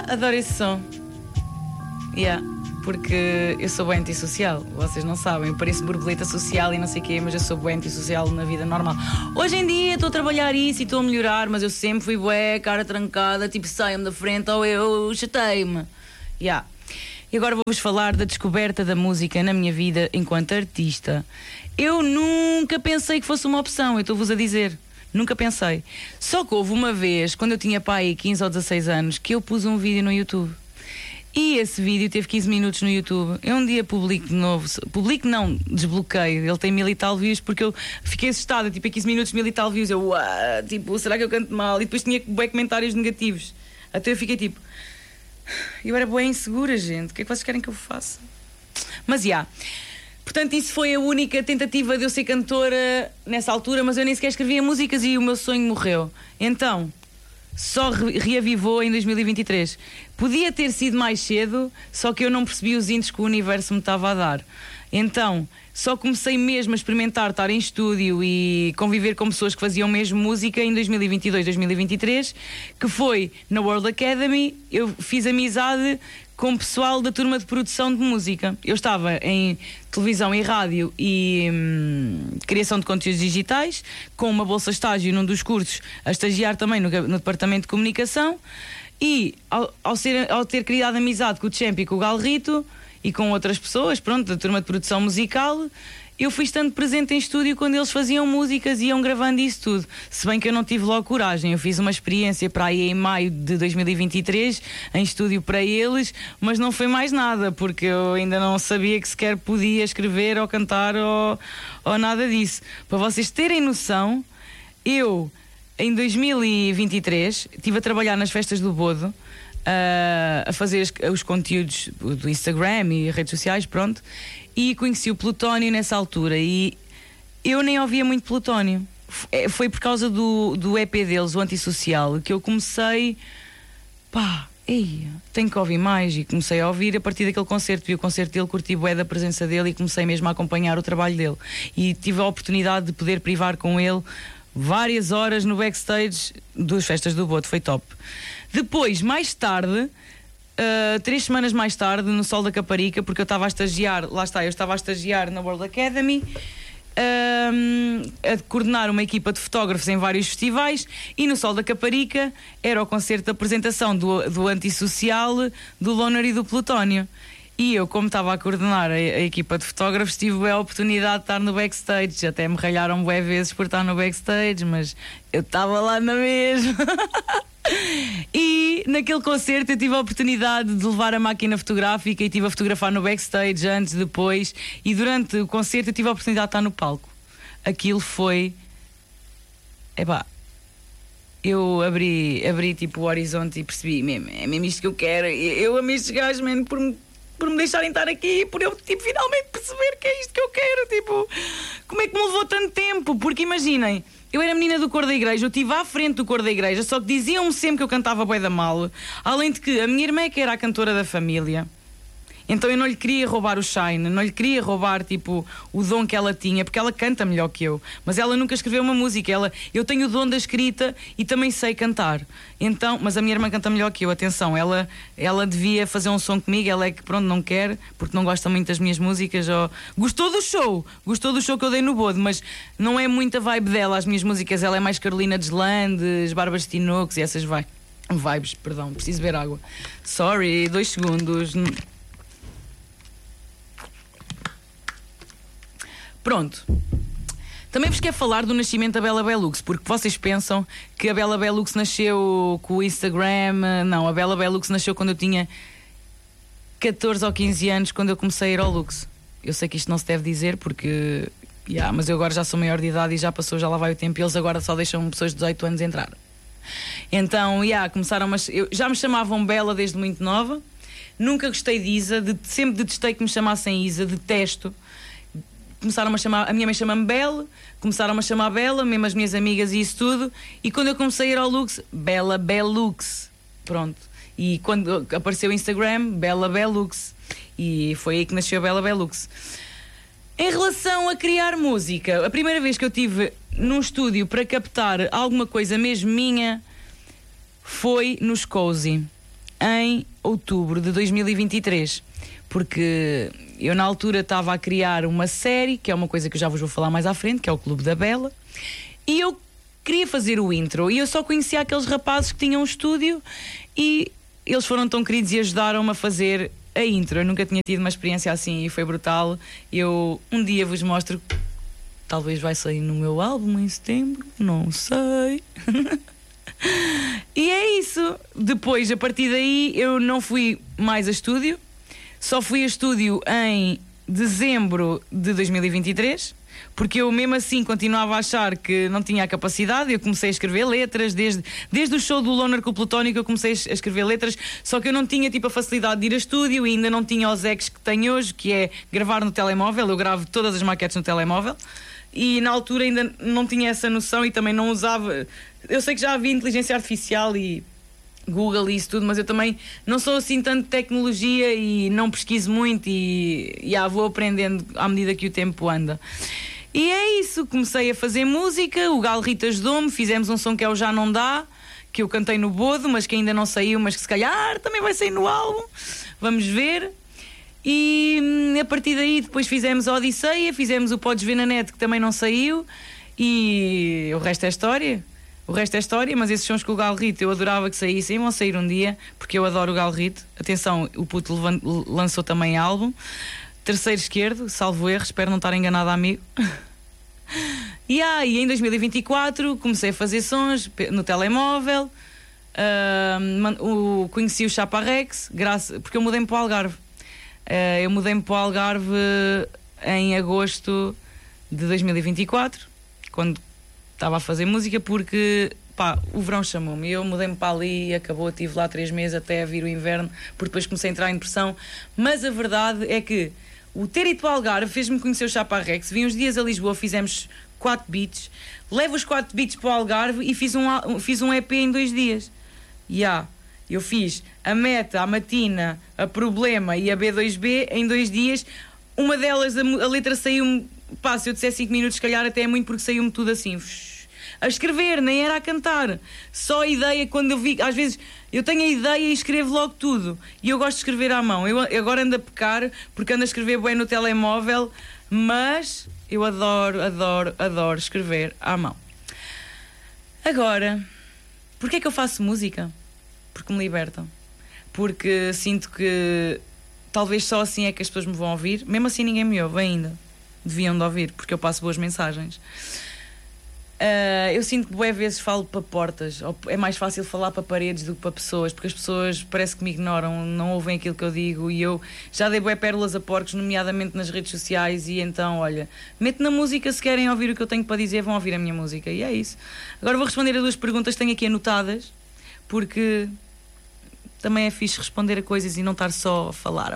Adoro esse som. Porque eu sou bem antissocial. Vocês não sabem, eu pareço borboleta social e não sei o quê, mas eu sou bem antissocial na vida normal. Hoje em dia estou a trabalhar isso e estou a melhorar, mas eu sempre fui bué, cara trancada, tipo saiam da frente ou eu chatei-me. E agora vou-vos falar da descoberta da música na minha vida enquanto artista. Eu nunca pensei que fosse uma opção, eu estou-vos a dizer. Nunca pensei. Só que houve uma vez, quando eu tinha pai 15 ou 16 anos, que eu pus um vídeo no YouTube. E esse vídeo teve 15 minutos no YouTube. Eu um dia publico de novo. Publico não, desbloqueio. Ele tem 1000 e tal views porque eu fiquei assustada. Tipo, a 15 minutos, 1000 e tal views. Eu, tipo, será que eu canto mal? E depois tinha bem comentários negativos. Até eu fiquei tipo... Eu era bem insegura, gente. O que é que vocês querem que eu faça? Mas portanto, isso foi a única tentativa de eu ser cantora nessa altura. Mas eu nem sequer escrevia músicas e o meu sonho morreu. Então... só reavivou em 2023. Podia ter sido mais cedo, só que eu não percebi os índices que o universo me estava a dar. Então, só comecei mesmo a experimentar estar em estúdio e conviver com pessoas que faziam mesmo música em 2022, 2023, que foi na World Academy. Eu fiz amizade com o pessoal da turma de produção de música. Eu estava em televisão e rádio e criação de conteúdos digitais, com uma bolsa estágio num dos cursos, a estagiar também no departamento de comunicação. E ao ter criado amizade com o Champ e com o Galrito e com outras pessoas, pronto, da turma de produção musical, eu fui estando presente em estúdio quando eles faziam músicas e iam gravando isso tudo. Se bem que eu não tive logo coragem. Eu fiz uma experiência para aí em maio de 2023 em estúdio para eles, mas não foi mais nada, porque eu ainda não sabia que sequer podia escrever ou cantar ou nada disso. Para vocês terem noção, eu em 2023 estive a trabalhar nas festas do Bodo, a fazer os conteúdos do Instagram e redes sociais, pronto, e conheci o Plutónio nessa altura e eu nem ouvia muito Plutónio. Foi por causa do EP deles, o Antissocial, que eu comecei, tenho que ouvir mais, e comecei a ouvir a partir daquele concerto. Vi o concerto dele, curti bué da presença dele e comecei mesmo a acompanhar o trabalho dele e tive a oportunidade de poder privar com ele várias horas no backstage das festas do Boto. Foi top. Depois, mais tarde, 3 semanas mais tarde, no Sol da Caparica, porque eu estava a estagiar, lá está, eu estava a estagiar na World Academy, a coordenar uma equipa de fotógrafos em vários festivais, e no Sol da Caparica era o concerto de apresentação do Antissocial, do Loner e do Plutónio. E eu, como estava a coordenar a equipa de fotógrafos, tive a oportunidade de estar no backstage. Até me ralharam bué vezes por estar no backstage, mas eu estava lá na mesma. E naquele concerto eu tive a oportunidade de levar a máquina fotográfica e estive a fotografar no backstage antes, depois, e durante o concerto eu tive a oportunidade de estar no palco. Aquilo foi... eu abri tipo o horizonte e percebi, é mesmo isto que eu quero. Eu amei estes gajos, man, por me deixarem estar aqui, por eu tipo, finalmente perceber que é isto que eu quero. Tipo, como é que me levou tanto tempo? Porque imaginem, eu era menina do coro da igreja, eu estive à frente do coro da igreja, só que diziam-me sempre que eu cantava bué da mal. Além de que a minha irmã que era a cantora da família, então eu não lhe queria roubar o shine, não lhe queria roubar tipo o dom que ela tinha, porque ela canta melhor que eu, mas ela nunca escreveu uma música. Eu tenho o dom da escrita e também sei cantar. Então, mas a minha irmã canta melhor que eu, atenção, ela devia fazer um som comigo, ela é que pronto não quer, porque não gosta muito das minhas músicas. Gostou do show que eu dei no Bodo, mas não é muita vibe dela, as minhas músicas. Ela é mais Carolina Deslandes, Bárbaras Tinoco e essas vibes, perdão, preciso beber água. Sorry, 2 segundos. Pronto. Também vos quero falar do nascimento da Bella Bellux, porque vocês pensam que a Bella Bellux nasceu com o Instagram. Não, a Bella Bellux nasceu quando eu tinha 14 ou 15 anos, quando eu comecei a ir ao Lux. Eu sei que isto não se deve dizer porque... mas eu agora já sou maior de idade e já passou, já lá vai o tempo, e eles agora só deixam pessoas de 18 anos entrar. Então, começaram já me chamavam Bella desde muito nova. Nunca gostei de Isa, sempre detestei que me chamassem Isa, detesto. Começaram a chamar, a minha mãe chama-me Bela, começaram a chamar Bela, mesmo as minhas amigas e isso tudo. E quando eu comecei a ir ao Lux, Bella Bellux, pronto. E quando apareceu o Instagram, Bella Bellux, e foi aí que nasceu a Bella Bellux. Em relação a criar música, a primeira vez que eu estive num estúdio para captar alguma coisa mesmo minha foi nos Cozy. em outubro de 2023, porque eu na altura estava a criar uma série, que é uma coisa que eu já vos vou falar mais à frente, que é o Clube da Bela, e eu queria fazer o intro, e eu só conhecia aqueles rapazes que tinham um estúdio, e eles foram tão queridos e ajudaram-me a fazer a intro. Eu nunca tinha tido uma experiência assim e foi brutal. Eu um dia vos mostro, talvez vai sair no meu álbum em setembro, não sei. E é isso. Depois, a partir daí, eu não fui mais a estúdio, só fui a estúdio em dezembro de 2023, porque eu mesmo assim continuava a achar que não tinha a capacidade. Eu comecei a escrever letras desde o show do Loner com o Plutónico. Eu comecei a escrever letras, só que eu não tinha tipo a facilidade de ir a estúdio e ainda não tinha os ex que tenho hoje, que é gravar no telemóvel. Eu gravo todas as maquetes no telemóvel e na altura ainda não tinha essa noção e também não usava. Eu sei que já havia inteligência artificial e Google e isso tudo, mas eu também não sou assim tanto de tecnologia e não pesquiso muito e vou aprendendo à medida que o tempo anda. E é isso, comecei a fazer música, o Gal Rito ajudou-me, fizemos um som que é o Já Não Dá, que eu cantei no Bodo, mas que ainda não saiu, mas que se calhar também vai sair no álbum, vamos ver. E a partir daí depois fizemos a Odisseia, fizemos o Podes Ver na Net, que também não saiu, e o resto é história. O resto é história, mas esses sons com o Gal Rito eu adorava que saíssem, vão sair um dia, porque eu adoro o Gal Rito. Atenção, o puto lançou também álbum. Terceiro esquerdo, salvo erro, espero não estar enganado, amigo. E em 2024 comecei a fazer sons no telemóvel. Conheci o Chapa Rex, porque eu mudei-me para o Algarve. Eu mudei-me para o Algarve em agosto de 2024, quando estava a fazer música, porque o verão chamou-me. Eu mudei-me para ali e acabou, estive lá 3 meses até vir o inverno, porque depois comecei a entrar em depressão. Mas a verdade é que o ter ido para o Algarve fez-me conhecer o Chapa Rex. Vim uns dias a Lisboa, fizemos 4 beats, levo os 4 beats para o Algarve e fiz um EP em 2 dias. Eu fiz a Meta, a Matina, a Problema e a B2B em 2 dias. Uma delas, a letra saiu-me, se eu disser 5 minutos, se calhar até é muito, porque saiu-me tudo assim a escrever, nem era a cantar, só a ideia. Quando eu vi, às vezes eu tenho a ideia e escrevo logo tudo, e eu gosto de escrever à mão. Eu agora ando a pecar porque ando a escrever bem no telemóvel, mas eu adoro escrever à mão. Agora, porquê é que eu faço música? Porque me libertam, porque sinto que talvez só assim é que as pessoas me vão ouvir. Mesmo assim ninguém me ouve ainda, deviam de ouvir, porque eu passo boas mensagens. Eu sinto que bué vezes falo para portas, ou é mais fácil falar para paredes do que para pessoas, porque as pessoas parece que me ignoram, não ouvem aquilo que eu digo, e eu já dei bué pérolas a porcos, nomeadamente nas redes sociais, e então, olha, meto na música. Se querem ouvir o que eu tenho para dizer, vão ouvir a minha música, e é isso. Agora vou responder a 2 perguntas que tenho aqui anotadas, porque também é fixe responder a coisas e não estar só a falar.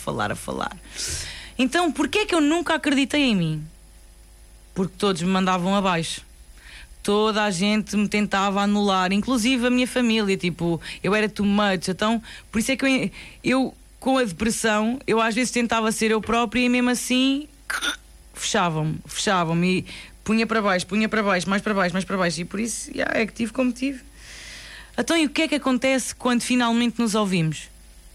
Então, porquê é que eu nunca acreditei em mim? Porque todos me mandavam abaixo. Toda a gente me tentava anular, inclusive a minha família, tipo, eu era too much. Então, por isso é que eu com a depressão, eu às vezes tentava ser eu própria e mesmo assim fechavam-me e punha para baixo, mais para baixo, e por isso é que tive como tive. Então, e o que é que acontece quando finalmente nos ouvimos?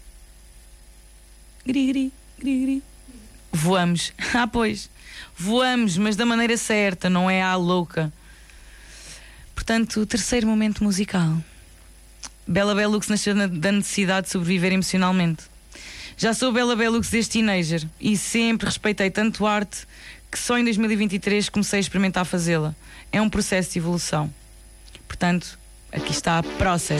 Gri. Voamos. Pois, voamos, mas da maneira certa, não é à louca. Portanto, o terceiro momento musical. Bela Belux nasceu da necessidade de sobreviver emocionalmente. Já sou Bela Belux desde teenager e sempre respeitei tanto arte que só em 2023 comecei a experimentar fazê-la. É um processo de evolução. Portanto, aqui está a process.